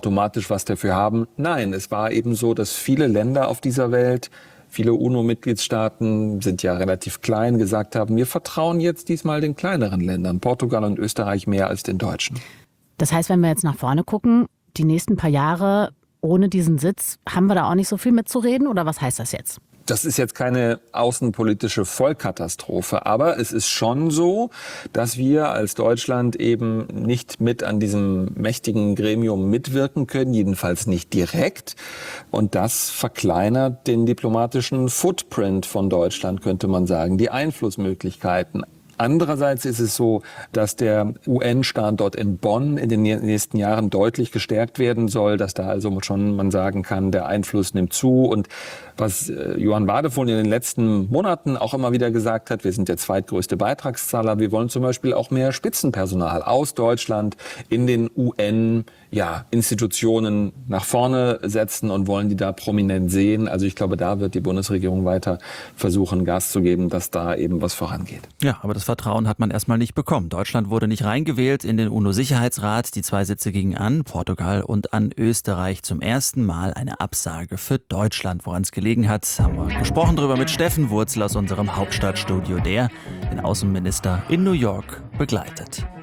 automatisch was dafür haben. Nein, es war eben so, dass viele Länder auf dieser Welt, viele UNO-Mitgliedstaaten sind ja relativ klein, gesagt haben, wir vertrauen jetzt diesmal den kleineren Ländern, Portugal und Österreich mehr als den Deutschen. Das heißt, wenn wir jetzt nach vorne gucken, die nächsten paar Jahre ohne diesen Sitz, haben wir da auch nicht so viel mitzureden oder was heißt das jetzt? Das ist jetzt keine außenpolitische Vollkatastrophe, aber es ist schon so, dass wir als Deutschland eben nicht mit an diesem mächtigen Gremium mitwirken können, jedenfalls nicht direkt. Und das verkleinert den diplomatischen Footprint von Deutschland, könnte man sagen, die Einflussmöglichkeiten. Andererseits ist es so, dass der UN-Standort in Bonn in den nächsten Jahren deutlich gestärkt werden soll, dass da also schon man sagen kann, der Einfluss nimmt zu. Und was Johann Wadephul in den letzten Monaten auch immer wieder gesagt hat, wir sind der zweitgrößte Beitragszahler, wir wollen zum Beispiel auch mehr Spitzenpersonal aus Deutschland in den UN-Institutionen nach vorne setzen und wollen die da prominent sehen. Also ich glaube, da wird die Bundesregierung weiter versuchen, Gas zu geben, dass da eben was vorangeht. Ja, aber das Vertrauen hat man erstmal nicht bekommen. Deutschland wurde nicht reingewählt in den UNO-Sicherheitsrat. Die 2 Sitze gingen an Portugal und an Österreich. Zum ersten Mal eine Absage für Deutschland. Woran es gelegen hat, haben wir gesprochen darüber mit Steffen Wurzel aus unserem Hauptstadtstudio, der den Außenminister in New York begleitet.